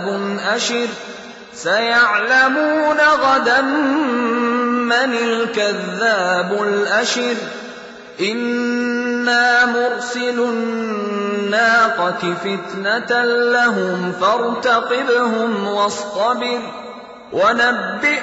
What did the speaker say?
أَشِرٌ سَيَعْلَمُونَ غَدًا مَّنِ الْكَذَّابُ الْأَشِرُ إِنَّا مُرْسِلُو النَّاقَةِ فِتْنَةً لَّهُمْ فَارْتَقِبْهُمْ وَاصْطَبِرْ